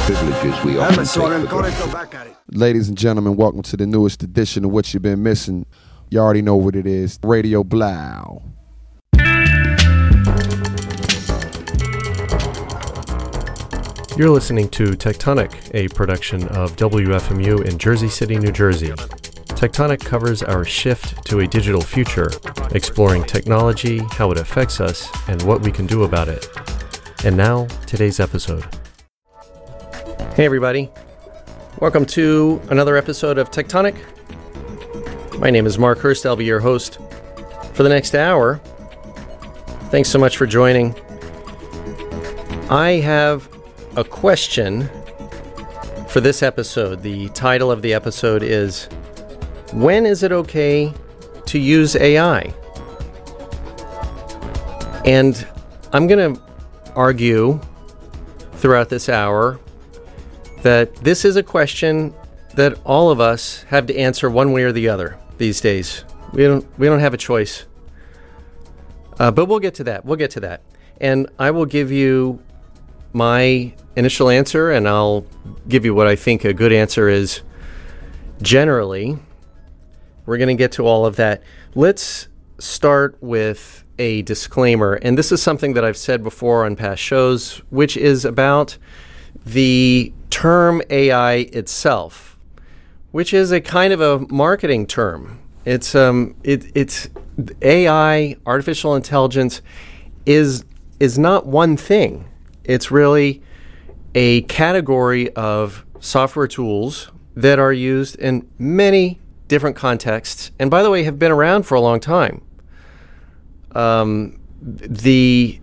privileges we often take for granted. Ladies and gentlemen, welcome to the newest edition of What You've Been Missing. You already know what it is. Radio Blau. You're listening to Tectonic, a production of WFMU in Jersey City, New Jersey. Tectonic covers our shift to a digital future, exploring technology, how it affects us, and what we can do about it. And now, today's episode. Hey everybody, welcome to another episode of Tectonic. My name is Mark Hurst. I'll be your host for the next hour. Thanks so much for joining. I have a question for this episode. The title of the episode is, when is it okay to use AI? And I'm going to argue throughout this hour that this is a question that all of us have to answer one way or the other these days. We don't have a choice. But we'll get to that. And I will give you my initial answer, and I'll give you what I think a good answer is generally. We're going to get to all of that. Let's start with a disclaimer, and this is something that I've said before on past shows, which is about the term AI itself, which is a kind of a marketing term. It's AI, artificial intelligence, is not one thing. It's really a category of software tools that are used in many different contexts, and by the way, have been around for a long time. The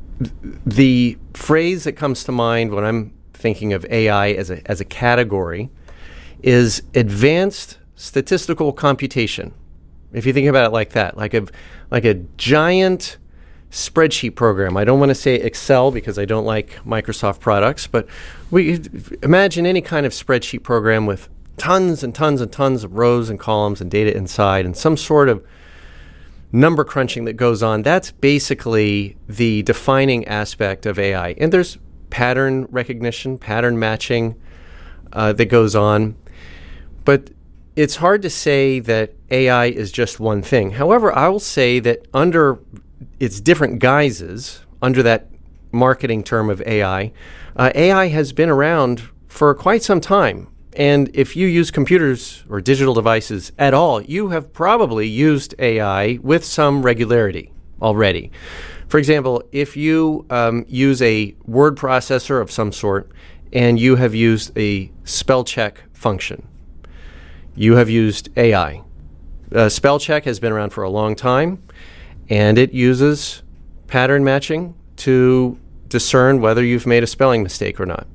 phrase that comes to mind when I'm thinking of AI as a category is advanced statistical computation. If you think about it like that, like a giant spreadsheet program. I don't want to say Excel because I don't like Microsoft products, but we imagine any kind of spreadsheet program with tons and tons and tons of rows and columns and data inside and some sort of number crunching that goes on. That's basically the defining aspect of AI. And there's pattern recognition, pattern matching that goes on. But it's hard to say that AI is just one thing. However, I will say that under its different guises, under that marketing term of AI, AI has been around for quite some time. And if you use computers or digital devices at all, you have probably used AI with some regularity already. For example, if you use a word processor of some sort and you have used a spell check function, you have used AI. Spell check has been around for a long time, and it uses pattern matching to discern whether you've made a spelling mistake or not.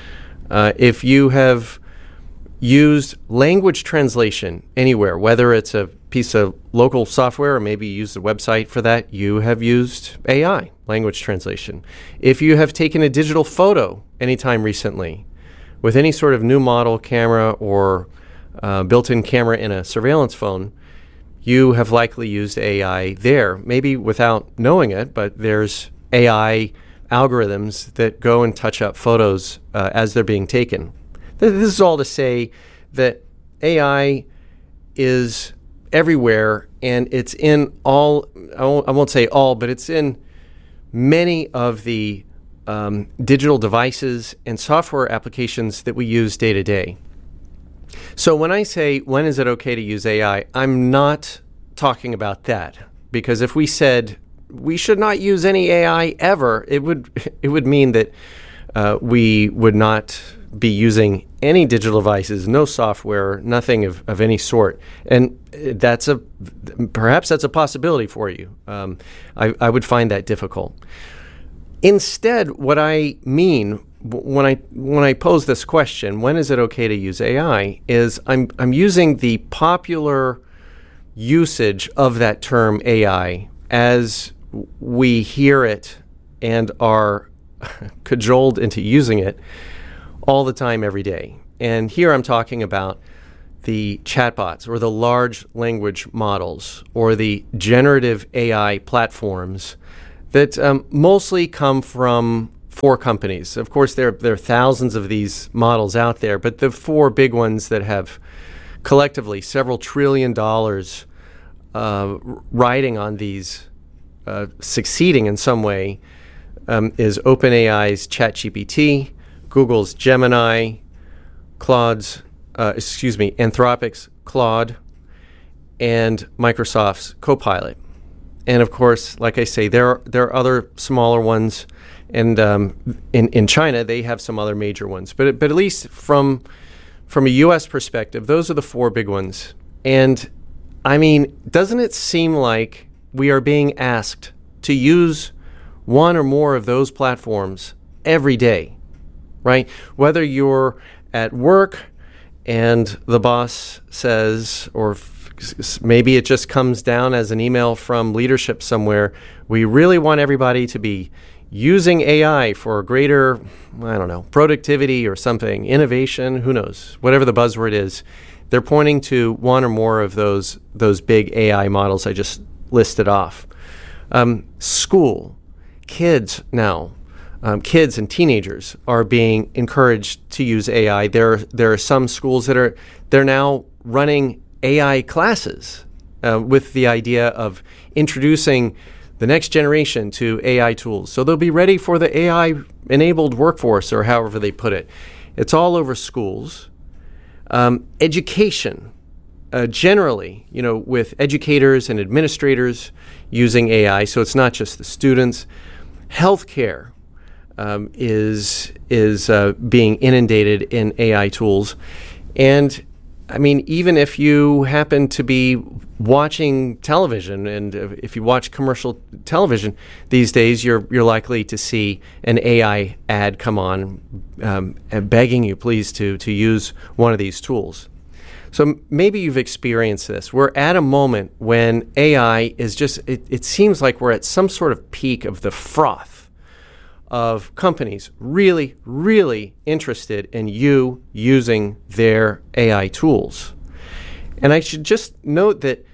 If you have used language translation anywhere, whether it's a piece of local software or maybe you use the website for that, you have used AI, language translation. If you have taken a digital photo anytime recently with any sort of new model camera or built-in camera in a surveillance phone, you have likely used AI there, maybe without knowing it, but there's AI algorithms that go and touch up photos as they're being taken. This is all to say that AI is everywhere, and it's in all, I won't say all, but it's in many of the digital devices and software applications that we use day to day. So when I say, when is it okay to use AI, I'm not talking about that. Because if we said we should not use any AI ever, it would mean that we would not be using any digital devices, no software, nothing of any sort. And perhaps that's a possibility for you. I would find that difficult. Instead, what I mean when I pose this question, when is it okay to use AI, is I'm using the popular usage of that term AI as we hear it and are cajoled into using it all the time, every day. And here I'm talking about the chatbots or the large language models or the generative AI platforms that mostly come from four companies. Of course, there are thousands of these models out there, but the four big ones that have collectively several $1 trillion riding on these succeeding in some way is OpenAI's ChatGPT, Google's Gemini, Anthropic's Claude, and Microsoft's Copilot. And of course, like I say, there are other smaller ones, and in China they have some other major ones. But at least from a U.S. perspective, those are the four big ones. And I mean, doesn't it seem like we are being asked to use one or more of those platforms every day, right? Whether you're at work and the boss says, or maybe it just comes down as an email from leadership somewhere, we really want everybody to be using AI for greater, I don't know, productivity or something, innovation, who knows, whatever the buzzword is. They're pointing to one or more of those big AI models I just listed off. School, kids now, kids and teenagers are being encouraged to use AI. There are some schools that they're now running AI classes with the idea of introducing the next generation to AI tools. So they'll be ready for the AI-enabled workforce, or however they put it. It's all over schools. Education, generally, with educators and administrators using AI, so it's not just the students. Healthcare is being inundated in AI tools. And I mean, even if you happen to be watching television, and if you watch commercial television these days, you're likely to see an AI ad come on begging you, please, to use one of these tools. So maybe you've experienced this. We're at a moment when AI is just, it seems like we're at some sort of peak of the froth of companies really, really interested in you using their AI tools. And I should just note that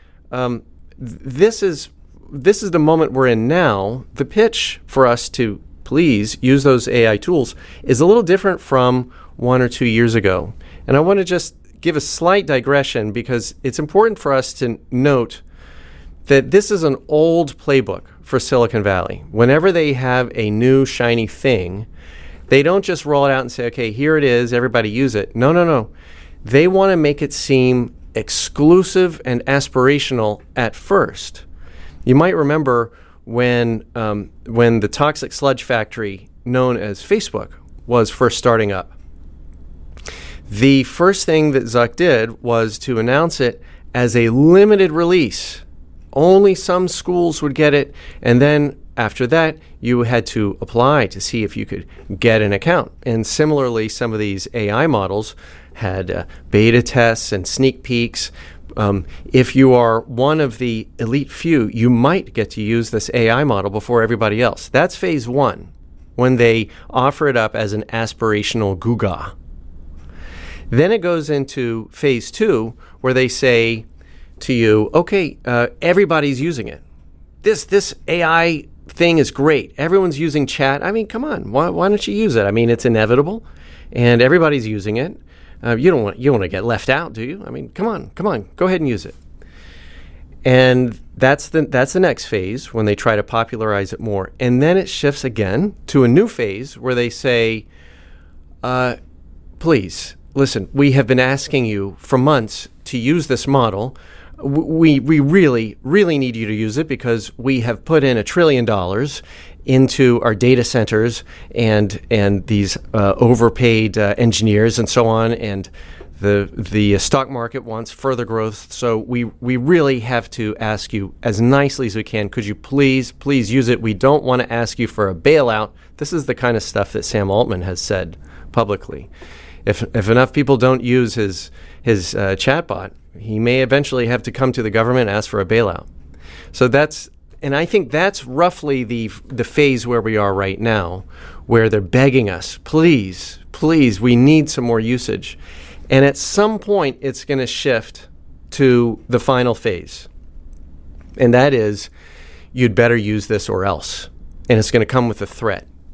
this is the moment we're in now. The pitch for us to please use those AI tools is a little different from 1 or 2 years ago. And I want to just give a slight digression, because it's important for us to note that this is an old playbook for Silicon Valley. Whenever they have a new shiny thing, they don't just roll it out and say, okay, here it is, everybody use it. No. They want to make it seem exclusive and aspirational at first. You might remember when the toxic sludge factory known as Facebook was first starting up. The first thing that Zuck did was to announce it as a limited release. Only some schools would get it, and then after that, you had to apply to see if you could get an account. And similarly, some of these AI models had beta tests and sneak peeks. If you are one of the elite few, you might get to use this AI model before everybody else. That's phase one, when they offer it up as an aspirational Googa. Then it goes into phase two, where they say to you, okay, everybody's using it. This AI thing is great. Everyone's using chat. I mean, come on, why don't you use it? I mean, it's inevitable, and everybody's using it. You don't want to get left out, do you? I mean, come on, go ahead and use it. And that's the next phase, when they try to popularize it more. And then it shifts again to a new phase where they say, please, listen, we have been asking you for months to use this model. We really, really need you to use it, because we have put in $1 trillion into our data centers and these overpaid engineers and so on, and the stock market wants further growth. So we really have to ask you as nicely as we can, could you please use it? We don't want to ask you for a bailout. This is the kind of stuff that Sam Altman has said publicly. If enough people don't use his chatbot, he may eventually have to come to the government and ask for a bailout. So I think that's roughly the phase where we are right now, where they're begging us, please, we need some more usage. And at some point, it's going to shift to the final phase. And that is, you'd better use this or else. And it's going to come with a threat.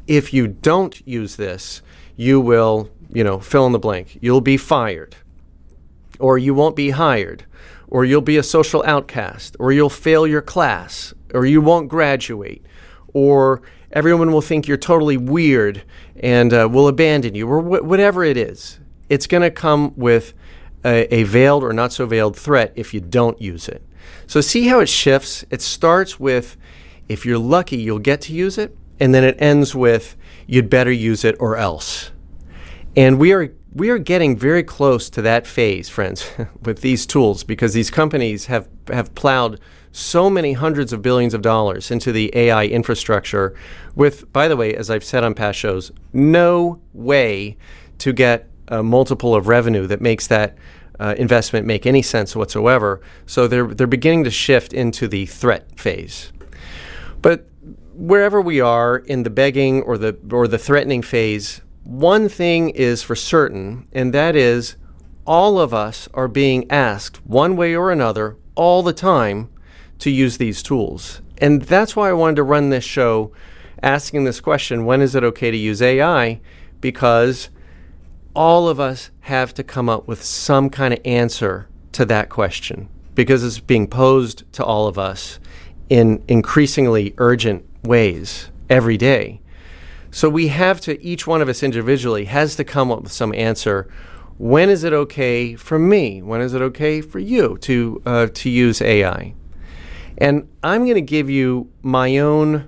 if you don't use this, you will, fill in the blank. You'll be fired, or you won't be hired, or you'll be a social outcast, or you'll fail your class, or you won't graduate, or everyone will think you're totally weird and will abandon you, or whatever it is. It's going to come with a veiled or not so veiled threat if you don't use it. So see how it shifts? It starts with, if you're lucky, you'll get to use it, and then it ends with, you'd better use it or else. And we are getting very close to that phase, friends, with these tools, because these companies have plowed so many hundreds of billions of dollars into the AI infrastructure with, by the way, as I've said on past shows, no way to get a multiple of revenue that makes that investment make any sense whatsoever. So they're beginning to shift into the threat phase. But wherever we are in the begging or the threatening phase, one thing is for certain, and that is all of us are being asked one way or another all the time to use these tools. And that's why I wanted to run this show asking this question, when is it okay to use AI? Because all of us have to come up with some kind of answer to that question, because it's being posed to all of us in increasingly urgent ways every day. So we have to, each one of us individually has to come up with some answer. When is it okay for me? When is it okay for you to use AI? And I'm going to give you my own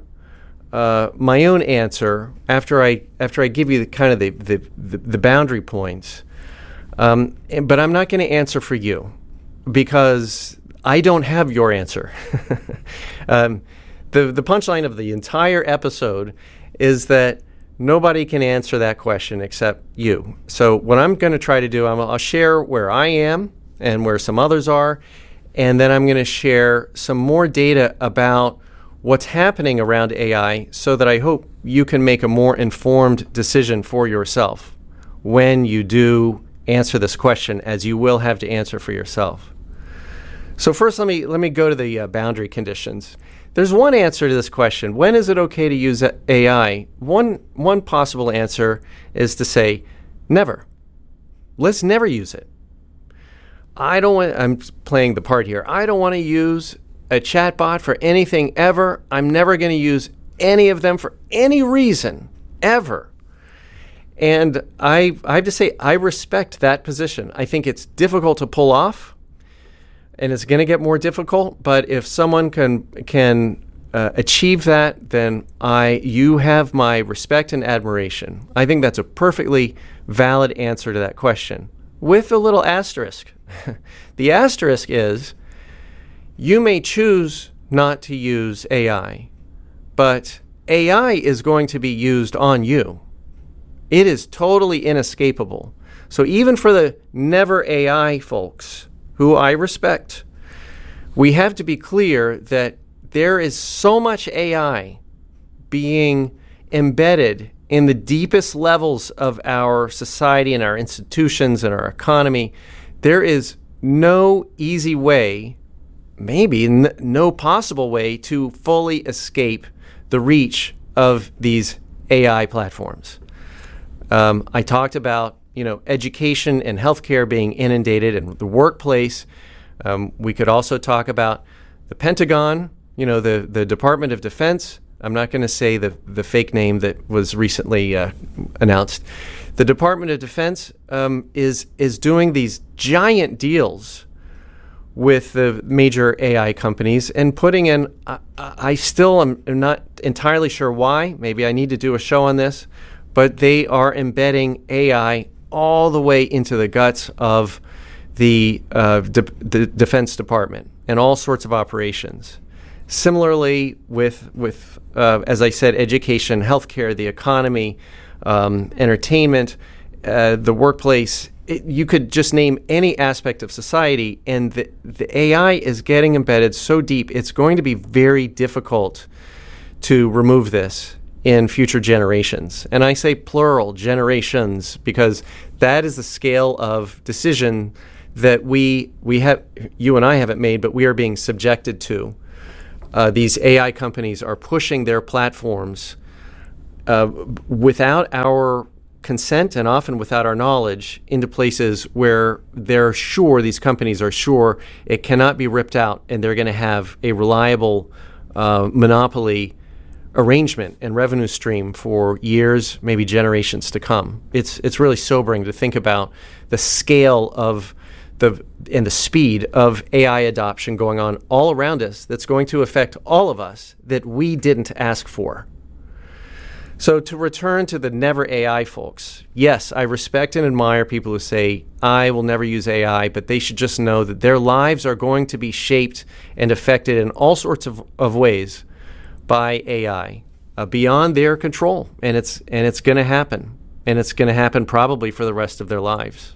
answer after I give you the boundary points. But I'm not going to answer for you because I don't have your answer. The punchline of the entire episode is that nobody can answer that question except you. So what I'm going to try to do, I'll share where I am and where some others are, and then I'm going to share some more data about what's happening around AI so that I hope you can make a more informed decision for yourself when you do answer this question, as you will have to answer for yourself. So first, let me go to the boundary conditions. There's one answer to this question. When is it okay to use AI? One possible answer is to say, never. Let's never use it. I'm playing the part here. I don't want to use a chatbot for anything ever. I'm never going to use any of them for any reason, ever. And I have to say, I respect that position. I think it's difficult to pull off, and it's going to get more difficult. But if someone can achieve that, then you have my respect and admiration. I think that's a perfectly valid answer to that question, with a little asterisk. The asterisk is, you may choose not to use AI, but AI is going to be used on you. It is totally inescapable. So even for the never AI folks, who I respect, we have to be clear that there is so much AI being embedded in the deepest levels of our society and our institutions and our economy. There is no easy way, maybe no possible way, to fully escape the reach of these AI platforms. I talked about, education and healthcare being inundated, and the workplace. We could also talk about the Pentagon, the Department of Defense. I'm not going to say the fake name that was recently announced. The Department of Defense is doing these giant deals with the major AI companies and putting in, I still am not entirely sure why. Maybe I need to do a show on this, but they are embedding AI all the way into the guts of the Defense Department and all sorts of operations. Similarly, with as I said, education, healthcare, the economy, entertainment, the workplace. You could just name any aspect of society, and the AI is getting embedded so deep, it's going to be very difficult to remove this in future generations. And I say plural, generations, because that is the scale of decision that we have, you and I haven't made, but we are being subjected to. These AI companies are pushing their platforms without our consent and often without our knowledge into places where they're sure, these companies are sure it cannot be ripped out and they're going to have a reliable monopoly arrangement and revenue stream for years, maybe generations to come. It's really sobering to think about the scale of and the speed of AI adoption going on all around us that's going to affect all of us that we didn't ask for. So to return to the never AI folks, yes, I respect and admire people who say, I will never use AI, but they should just know that their lives are going to be shaped and affected in all sorts of ways by AI, beyond their control. And it's going to happen. And it's going to happen probably for the rest of their lives.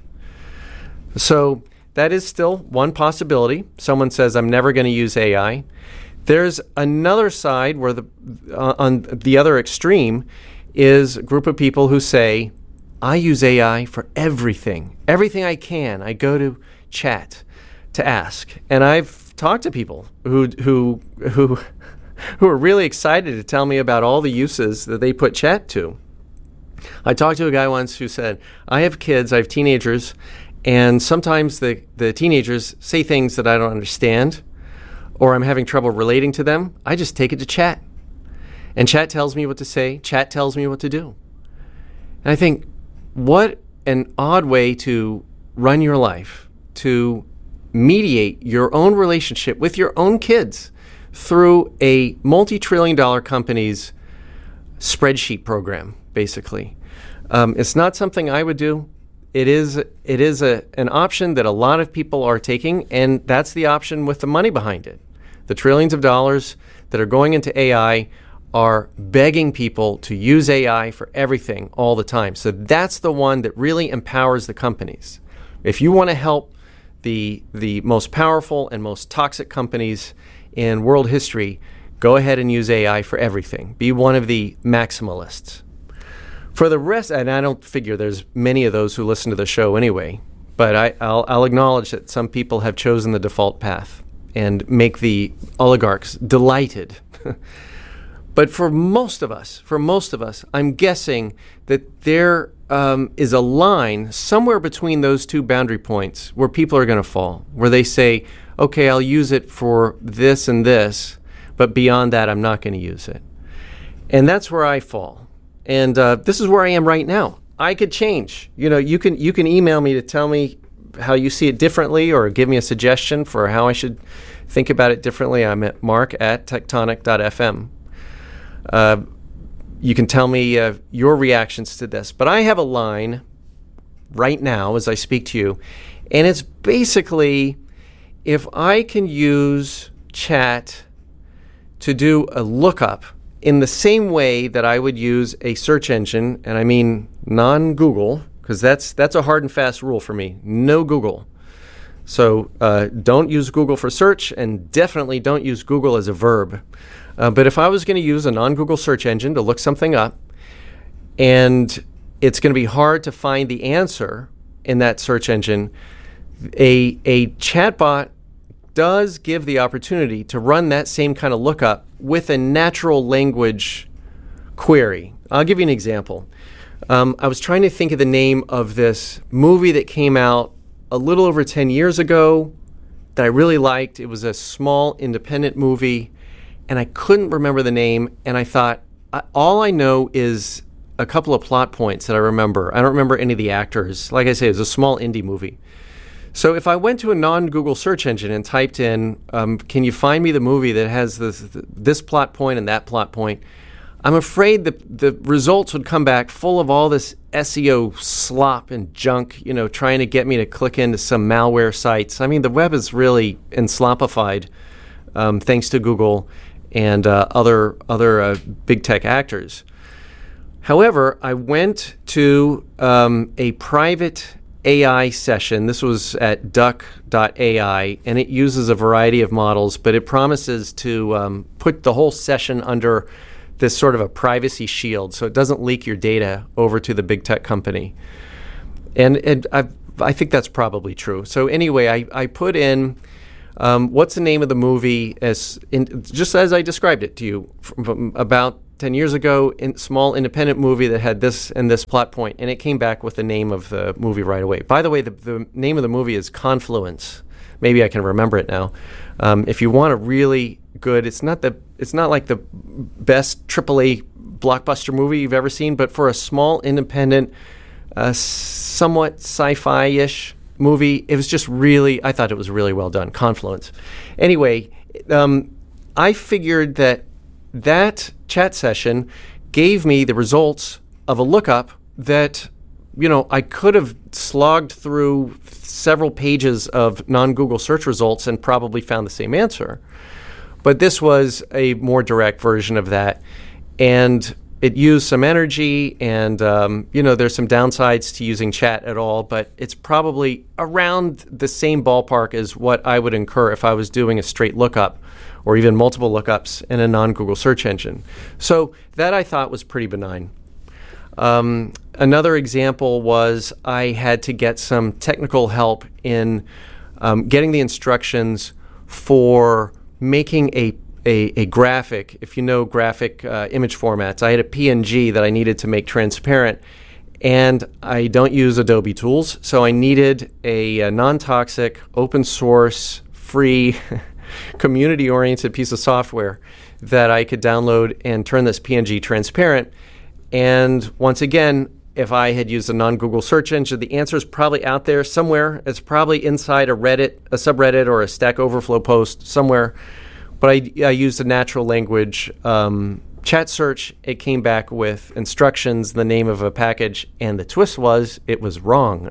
So that is still one possibility. Someone says, I'm never going to use AI. There's another side where on the other extreme is a group of people who say, I use AI for everything I can. I go to chat to ask. And I've talked to people who are really excited to tell me about all the uses that they put chat to. I talked to a guy once who said, I have kids, I have teenagers, and sometimes the teenagers say things that I don't understand, or I'm having trouble relating to them. I just take it to chat. And chat tells me what to say. Chat tells me what to do. And I think, what an odd way to run your life, to mediate your own relationship with your own kids through a multi-trillion-dollar company's spreadsheet program, basically. It's not something I would do. It is an option that a lot of people are taking, and that's the option with the money behind it. The trillions of dollars that are going into AI are begging people to use AI for everything all the time. So that's the one that really empowers the companies. If you want to help the most powerful and most toxic companies in world history, go ahead and use AI for everything. Be one of the maximalists. For the rest, and I don't figure there's many of those who listen to the show anyway, but I'll acknowledge that some people have chosen the default path and make the oligarchs delighted. But for most of us, I'm guessing that there is a line somewhere between those two boundary points where people are going to fall, where they say, okay, I'll use it for this and this, but beyond that, I'm not going to use it. And that's where I fall. And this is where I am right now. I could change. You can email me to tell me how you see it differently, or give me a suggestion for how I should think about it differently. I'm at mark@tectonic.fm. You can tell me your reactions to this. But I have a line right now as I speak to you, and it's basically, if I can use chat to do a lookup in the same way that I would use a search engine, and I mean non-Google, because that's a hard and fast rule for me. No Google. So don't use Google for search, and definitely don't use Google as a verb. But if I was going to use a non-Google search engine to look something up, and it's going to be hard to find the answer in that search engine, a chatbot does give the opportunity to run that same kind of lookup with a natural language query. I'll give you an example. I was trying to think of the name of this movie that came out a little over 10 years ago that I really liked. It was a small independent movie, and I couldn't remember the name, and I thought, all I know is a couple of plot points that I remember. I don't remember any of the actors. Like I say, it was a small indie movie. So if I went to a non-Google search engine and typed in, can you find me the movie that has this plot point and that plot point, I'm afraid the results would come back full of all this SEO slop and junk, trying to get me to click into some malware sites. I mean, the web is really enslopified, thanks to Google and other big tech actors. However, I went to a private AI session. This was at duck.ai, and it uses a variety of models, but it promises to put the whole session under this sort of a privacy shield so it doesn't leak your data over to the big tech company. And I think that's probably true. So anyway, I put in what's the name of the movie just as I described it to you about 10 years ago, small independent movie that had this and this plot point, and it came back with the name of the movie right away. By the way, the name of the movie is Confluence. Maybe I can remember it now. If you want a really good, it's not like the best AAA blockbuster movie you've ever seen, but for a small independent, somewhat sci-fi-ish movie, it was just really, I thought it was really well done. Confluence. Anyway, I figured that chat session gave me the results of a lookup that, I could have slogged through several pages of non-Google search results and probably found the same answer. But this was a more direct version of that. And it used some energy, and, there's some downsides to using chat at all, but it's probably around the same ballpark as what I would incur if I was doing a straight lookup or even multiple lookups in a non-Google search engine. So that I thought was pretty benign. Another example was I had to get some technical help in getting the instructions for making a graphic. If you know graphic image formats, I had a PNG that I needed to make transparent, and I don't use Adobe tools, so I needed a non-toxic, open source, free, community-oriented piece of software that I could download and turn this PNG transparent. And once again, if I had used a non-Google search engine, the answer is probably out there somewhere. It's probably inside a subreddit, or a Stack Overflow post somewhere. But I used a natural language chat search. It came back with instructions, the name of a package, and the twist was it was wrong.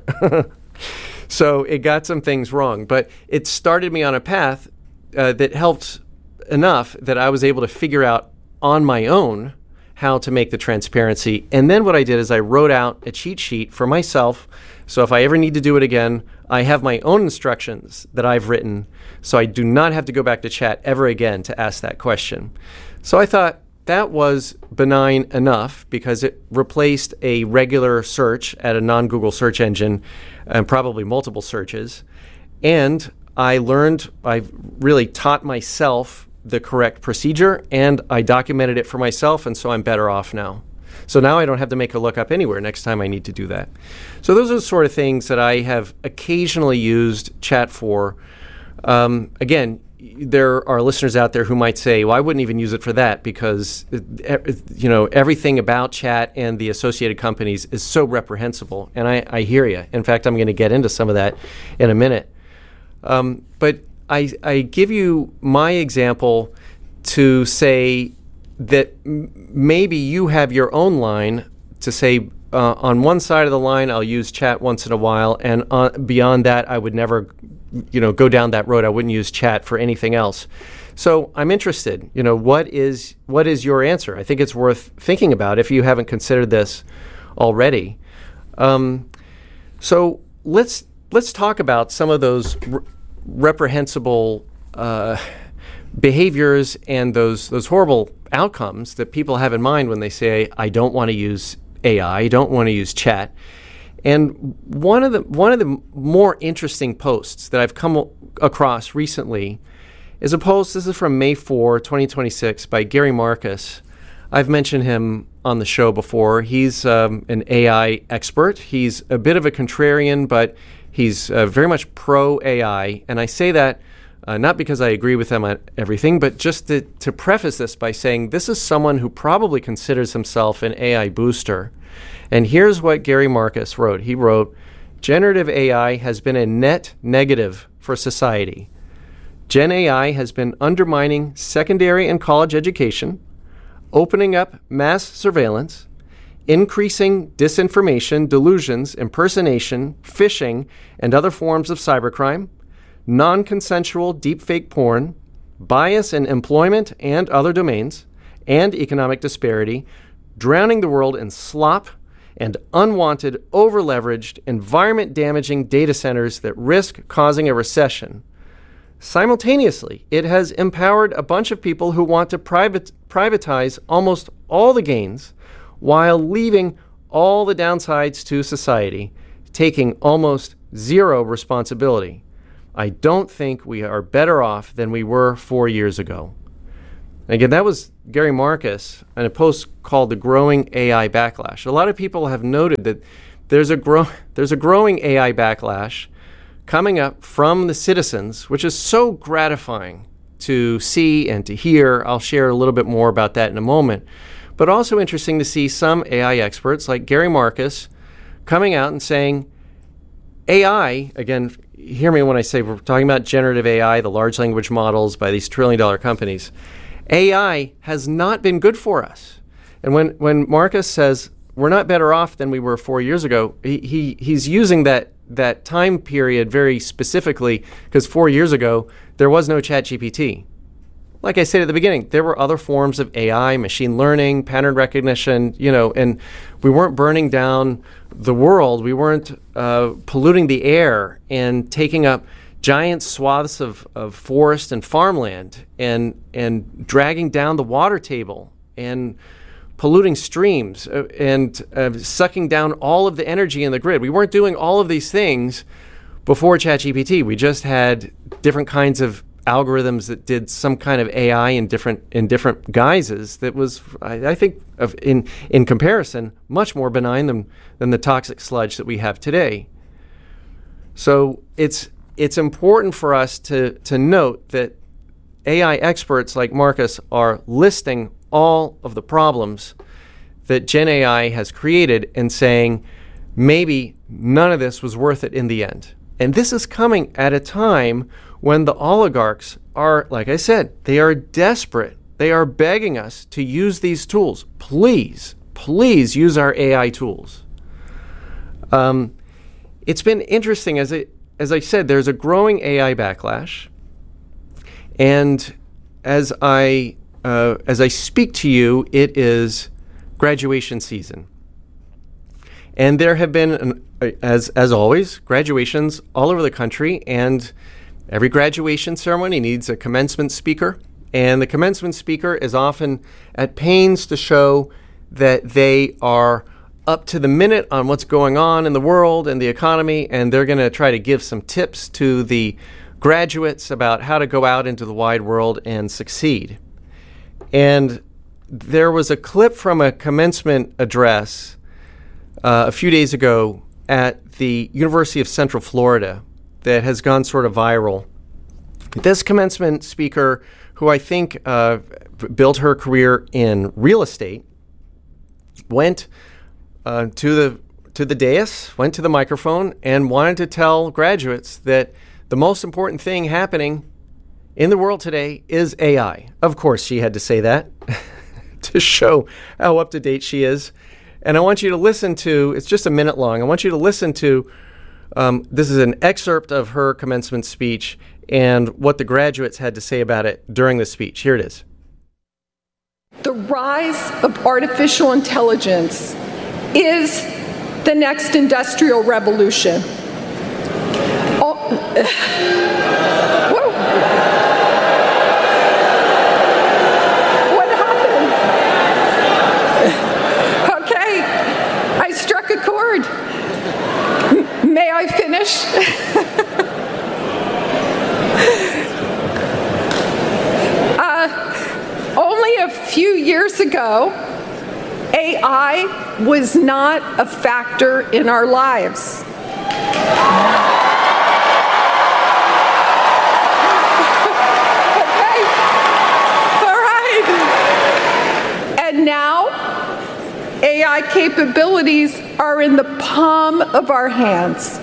So it got some things wrong, but it started me on a path that helped enough that I was able to figure out on my own how to make the transparency. And then what I did is I wrote out a cheat sheet for myself. So if I ever need to do it again, I have my own instructions that I've written, so I do not have to go back to chat ever again to ask that question. So I thought that was benign enough because it replaced a regular search at a non-Google search engine and probably multiple searches. And I really taught myself the correct procedure, and I documented it for myself, and so I'm better off now. So now I don't have to make a lookup anywhere next time I need to do that. So those are the sort of things that I have occasionally used chat for. Again, there are listeners out there who might say, well, I wouldn't even use it for that because everything about chat and the associated companies is so reprehensible. And I hear you. In fact, I'm going to get into some of that in a minute. But I give you my example to say that maybe you have your own line to say, on one side of the line, I'll use chat once in a while, and beyond that, I would never, go down that road. I wouldn't use chat for anything else. So I'm interested. What is your answer? I think it's worth thinking about if you haven't considered this already. So let's talk about some of those reprehensible behaviors and those horrible outcomes that people have in mind when they say, I don't want to use AI, I don't want to use chat. And one of the more interesting posts that I've come across recently is a post. This is from May 4, 2026 by Gary Marcus. I've mentioned him on the show before. He's an AI expert. He's a bit of a contrarian, but he's very much pro-AI. And I say that not because I agree with him on everything, but just to preface this by saying this is someone who probably considers himself an AI booster. And here's what Gary Marcus wrote. He wrote, generative AI has been a net negative for society. Gen AI has been undermining secondary and college education, opening up mass surveillance, increasing disinformation, delusions, impersonation, phishing, and other forms of cybercrime, non-consensual deepfake porn, bias in employment and other domains, and economic disparity, drowning the world in slop and unwanted, over-leveraged, environment-damaging data centers that risk causing a recession. Simultaneously, it has empowered a bunch of people who want to privatize almost all the gains while leaving all the downsides to society, taking almost zero responsibility. I don't think we are better off than we were 4 years ago. And again, that was Gary Marcus in a post called The Growing AI Backlash. A lot of people have noted that there's a growing AI backlash coming up from the citizens, which is so gratifying to see and to hear. I'll share a little bit more about that in a moment. But also interesting to see some AI experts like Gary Marcus coming out and saying, AI, again, hear me when I say we're talking about generative AI, the large language models by these trillion-dollar companies. AI has not been good for us. And when Marcus says we're not better off than we were 4 years ago, he's using that time period very specifically because 4 years ago, there was no ChatGPT. Like I said at the beginning, there were other forms of AI, machine learning, pattern recognition, and we weren't burning down the world. We weren't polluting the air and taking up giant swaths of forest and farmland and dragging down the water table and polluting streams and sucking down all of the energy in the grid. We weren't doing all of these things before ChatGPT. We just had different kinds of algorithms that did some kind of AI in different guises that was, I think, in comparison, much more benign than the toxic sludge that we have today. So it's important for us to note that AI experts like Marcus are listing all of the problems that Gen AI has created and saying maybe none of this was worth it in the end. And this is coming at a time when the oligarchs are, like I said, they are desperate. They are begging us to use these tools. Please use our AI tools. It's been interesting, as I said, there's a growing AI backlash. And as I speak to you, it is graduation season. And there have been, as always, graduations all over the country, and every graduation ceremony needs a commencement speaker. And the commencement speaker is often at pains to show that they are up to the minute on what's going on in the world and the economy, and they're going to try to give some tips to the graduates about how to go out into the wide world and succeed. And there was a clip from a commencement address a few days ago at the University of Central Florida that has gone sort of viral. This commencement speaker, who I think built her career in real estate, went to the dais, went to the microphone, and wanted to tell graduates that the most important thing happening in the world today is AI. Of course, she had to say that to show how up to date she is. And I want you to listen to, it's just a minute long, I want you to listen to, this is an excerpt of her commencement speech and what the graduates had to say about it during the speech. Here it is. The rise of artificial intelligence is the next industrial revolution. What happened? Okay, I struck a chord. May I finish? Only a few years ago, AI was not a factor in our lives. Okay, all right. And now, AI capabilities are in the palm of our hands.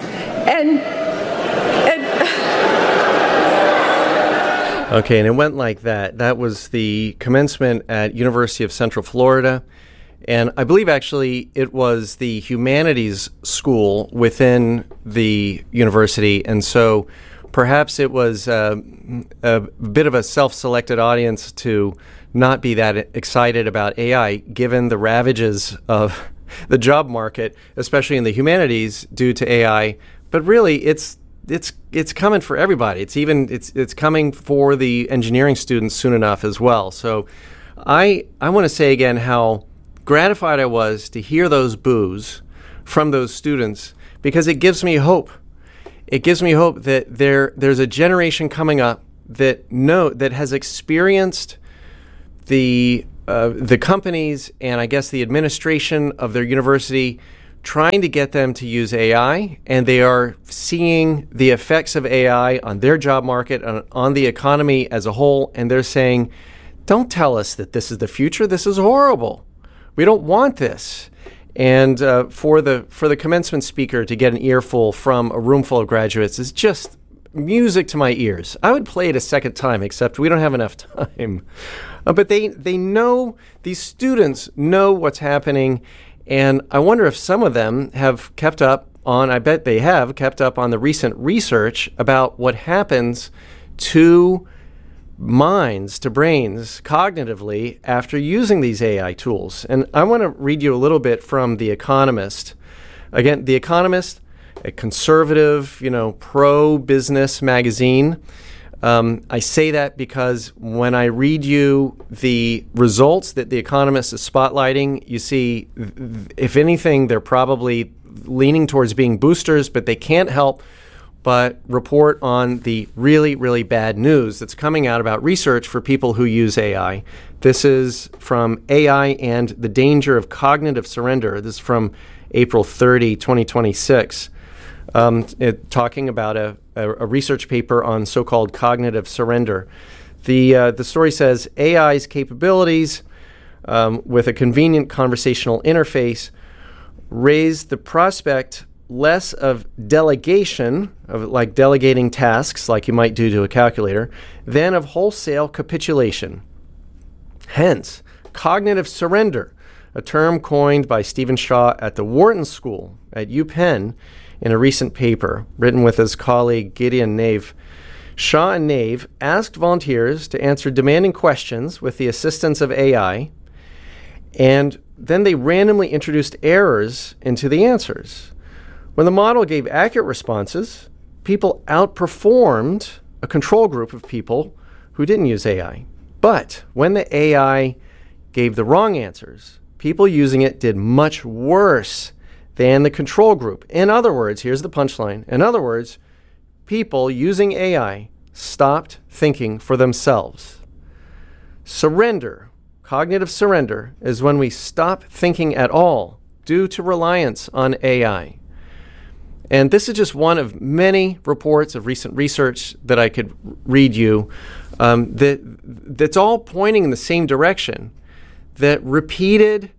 Okay, and it went like that. That was the commencement at University of Central Florida. And I believe actually it was the humanities school within the university. And so perhaps it was a bit of a self-selected audience to not be that excited about AI, given the ravages of the job market, especially in the humanities, due to AI. But really, it's coming for everybody. It's coming for the engineering students soon enough as well. So I want to say again how gratified I was to hear those boos from those students, because it gives me hope. It gives me hope that there's a generation coming up that has experienced the companies and I guess the administration of their university trying to get them to use AI, and they are seeing the effects of AI on their job market, on the economy as a whole, and they're saying, don't tell us that this is the future. This is horrible. We don't want this. And for the commencement speaker to get an earful from a room full of graduates is just music to my ears. I would play it a second time, except we don't have enough time. But they know, these students know what's happening, and I wonder if some of them have kept up on, I bet they have kept up on the recent research about what happens to minds, to brains, cognitively after using these AI tools. And I want to read you a little bit from The Economist. Again, The Economist, a conservative, pro-business magazine. I say that because when I read you the results that The Economist is spotlighting, you see, if anything, they're probably leaning towards being boosters, but they can't help but report on the really, really bad news that's coming out about research for people who use AI. This is from AI and the Danger of Cognitive Surrender. This is from April 30, 2026. Talking about a research paper on so-called cognitive surrender. The story says AI's capabilities with a convenient conversational interface raise the prospect less of delegation, of like delegating tasks like you might do to a calculator, than of wholesale capitulation. Hence, cognitive surrender, a term coined by Stephen Shaw at the Wharton School at UPenn, in a recent paper written with his colleague Gideon Nave. Shaw and Nave asked volunteers to answer demanding questions with the assistance of AI, and then they randomly introduced errors into the answers. When the model gave accurate responses, people outperformed a control group of people who didn't use AI. But when the AI gave the wrong answers, people using it did much worse than the control group. In other words, here's the punchline. In other words, people using AI stopped thinking for themselves. Surrender, cognitive surrender, is when we stop thinking at all due to reliance on AI. And this is just one of many reports of recent research that I could read you that's all pointing in the same direction, that repeated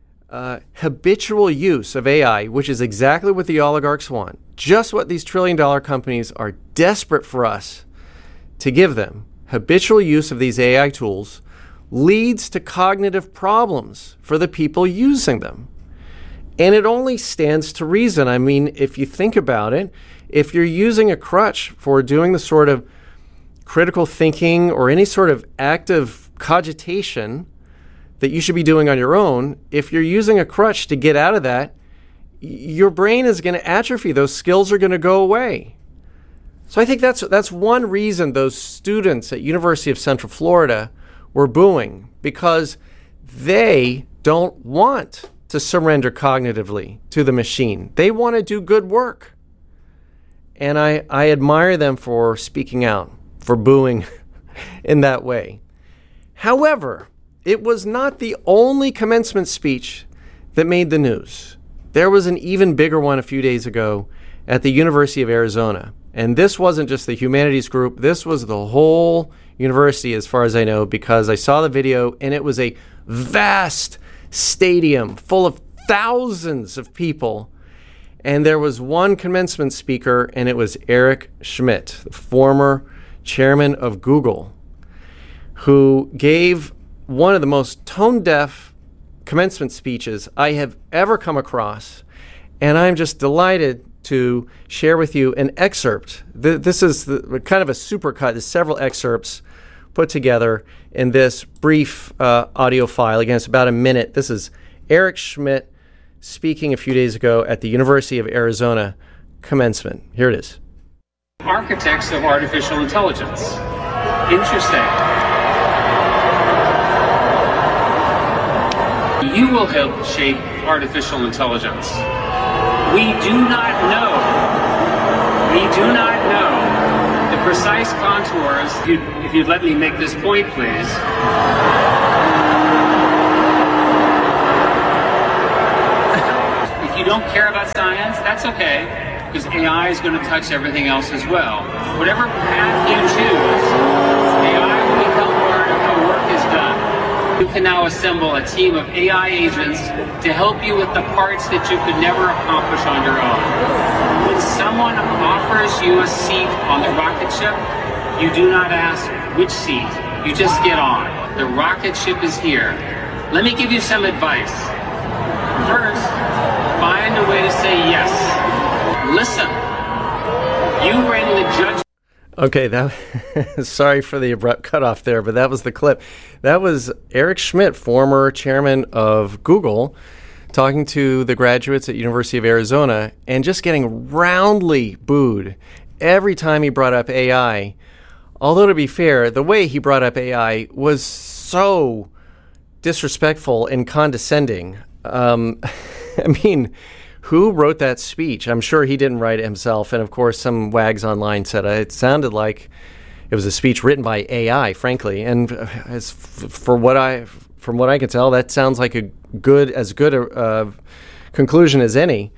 habitual use of AI, which is exactly what the oligarchs want, just what these trillion-dollar companies are desperate for us to give them. Habitual use of these AI tools leads to cognitive problems for the people using them. And it only stands to reason. I mean, if you think about it, if you're using a crutch for doing the sort of critical thinking or any sort of active cogitation that you should be doing on your own, if you're using a crutch to get out of that, your brain is going to atrophy. Those skills are going to go away. So I think that's one reason those students at University of Central Florida were booing, because they don't want to surrender cognitively to the machine. They want to do good work. And I admire them for speaking out, for booing in that way. However, it was not the only commencement speech that made the news. There was an even bigger one a few days ago at the University of Arizona. And this wasn't just the humanities group. This was the whole university, as far as I know, because I saw the video, and it was a vast stadium full of thousands of people. And there was one commencement speaker, and it was Eric Schmidt, the former chairman of Google, who gave one of the most tone-deaf commencement speeches I have ever come across. And I'm just delighted to share with you an excerpt. This is kind of a supercut. There's several excerpts put together in this brief audio file. Again, it's about a minute. This is Eric Schmidt speaking a few days ago at the University of Arizona commencement. Here it is. Architects of artificial intelligence. Interesting. You will help shape artificial intelligence. We do not know the precise contours. If you'd let me make this point, please. don't care about science, that's okay, because AI is going to touch everything else as well. Whatever path you choose, AI will become part of how work is done. You can now assemble a team of AI agents to help you with the parts that you could never accomplish on your own. When someone offers you a seat on the rocket ship, you do not ask which seat, you just get on. The rocket ship is here. Let me give you some advice. First, find a way to say yes. Listen. You bring the judge. Okay, that sorry for the abrupt cutoff there, but that was the clip. That was Eric Schmidt, former chairman of Google, talking to the graduates at University of Arizona and just getting roundly booed every time he brought up AI. Although, to be fair, the way he brought up AI was so disrespectful and condescending. I mean, who wrote that speech? I'm sure he didn't write it himself. And of course, some wags online said it sounded like it was a speech written by AI, frankly. And from what I can tell, that sounds like as good a conclusion as any.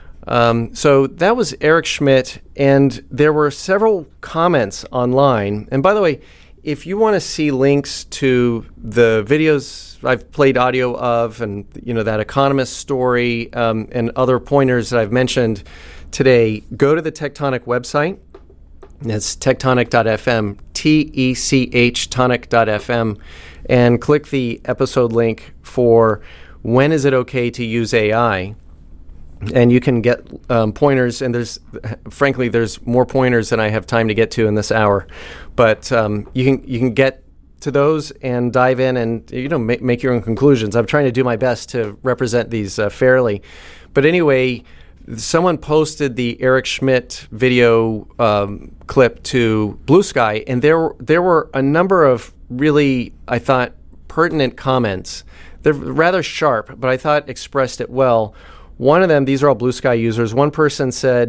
So that was Eric Schmidt, and there were several comments online. And by the way, if you want to see links to the videos I've played audio of, and that Economist story, and other pointers that I've mentioned today, go to the Tectonic website. That's tectonic.fm, TECH tonic.fm, and click the episode link for when is it okay to use AI. And you can get pointers, and there's more pointers than I have time to get to in this hour. But you can get to those and dive in and make your own conclusions. I'm trying to do my best to represent these fairly. But anyway, someone posted the Eric Schmidt video clip to Blue Sky, and there were a number of really, I thought, pertinent comments. They're rather sharp, but I thought expressed it well. One of them, these are all Blue Sky users, one person said,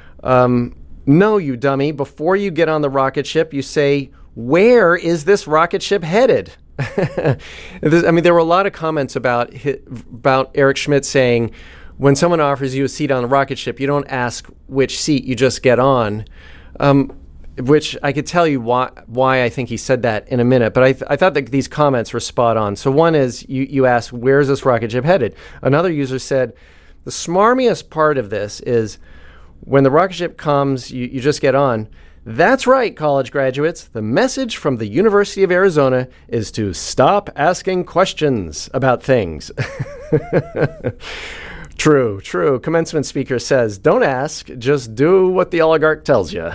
no, you dummy, before you get on the rocket ship, you say, where is this rocket ship headed? There were a lot of comments about Eric Schmidt saying, when someone offers you a seat on the rocket ship, you don't ask which seat, you just get on, which I could tell you why I think he said that in a minute. But I thought that these comments were spot on. So one is, you ask, where is this rocket ship headed? Another user said, the smarmiest part of this is when the rocket ship comes, you just get on. That's right, college graduates. The message from the University of Arizona is to stop asking questions about things. True. Commencement speaker says, don't ask, just do what the oligarch tells you.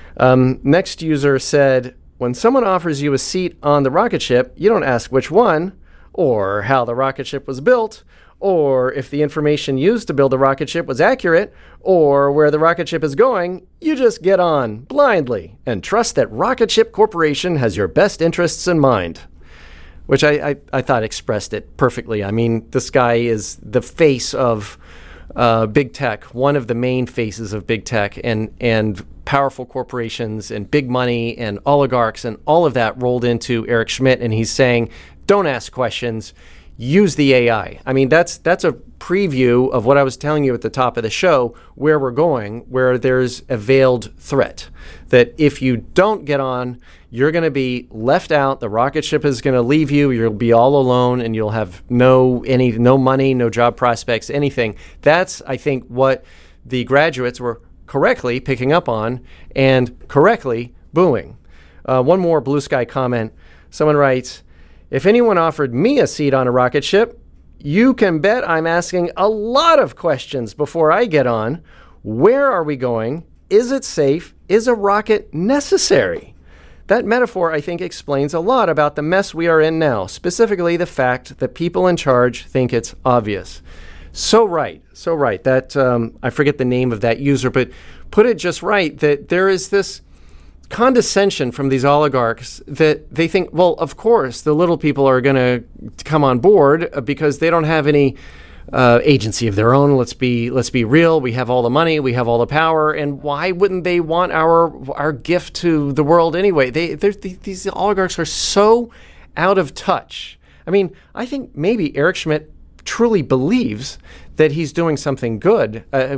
Next user said, when someone offers you a seat on the rocket ship, you don't ask which one, or how the rocket ship was built, or if the information used to build the rocket ship was accurate, or where the rocket ship is going. You just get on blindly and trust that Rocket Ship Corporation has your best interests in mind. Which I thought expressed it perfectly. I mean, this guy is the face of big tech, one of the main faces of big tech, and powerful corporations and big money and oligarchs and all of that rolled into Eric Schmidt, and he's saying, don't ask questions. Use the AI. I mean, that's a preview of what I was telling you at the top of the show, where we're going, where there's a veiled threat that if you don't get on, you're going to be left out. The rocket ship is going to leave you. You'll be all alone, and you'll have no money, no job prospects, anything. That's, I think, what the graduates were correctly picking up on and correctly booing. One more Blue Sky comment. Someone writes, if anyone offered me a seat on a rocket ship, you can bet I'm asking a lot of questions before I get on. Where are we going? Is it safe? Is a rocket necessary? That metaphor, I think, explains a lot about the mess we are in now, specifically the fact that people in charge think it's obvious. So right. That I forget the name of that user, but put it just right, that there is this condescension from these oligarchs that they think, well, of course, the little people are going to come on board because they don't have any agency of their own. Let's be real. We have all the money. We have all the power. And why wouldn't they want our gift to the world anyway? These oligarchs are so out of touch. I mean, I think maybe Eric Schmidt truly believes that he's doing something good,